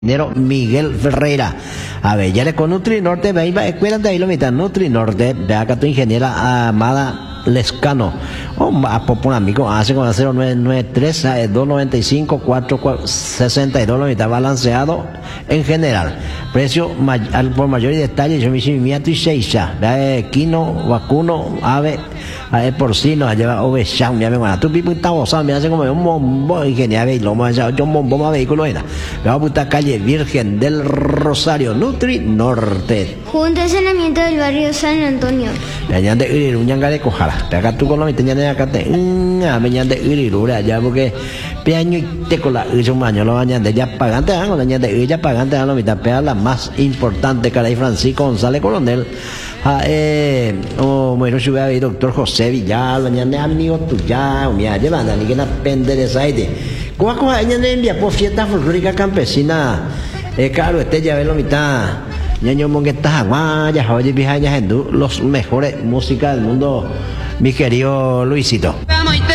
ingeniero Miguel Ferreira. A ver, ya le con Nutri Norte, ve ahí, cuídate ahí lo mitad, Nutri Norte, ve acá tu ingeniera Amada Lescano. A por amigo, hace con 0993 295 462, lo mitad balanceado en general. Precio por mayor y detalle, yo me hice mi y seicha, ve quino, vacuno, ave, porcino, allá ovechán, me llama, tu pipo está gozando, me hace como un bombo, ingeniero, y lo más, yo un bombo más vehículo, era. Vamos a puta calle Virgen del Rosario, Nutri Norte. Junto a saneamiento del barrio San Antonio. Venían de Iriruñanga de Cojara. Te acá tú con los miteñas de acá te. Venían de Irirura allá porque peaño y te con la un año lo bañan de ya pagante, con la de ella pagante a la mitad pea la más importante, Caray Francisco González Coronel. Bueno, yo voy a ver doctor José Villar, bañan de amigo tuya, mira, llevan a alguien a pender de saite. ¿Cómo añaden envía por fiesta folclórica campesina? Claro, este ya ve la mitad. Ñaño monguetas aguayas, oye, viejas, los mejores músicas del mundo, mi querido Luisito.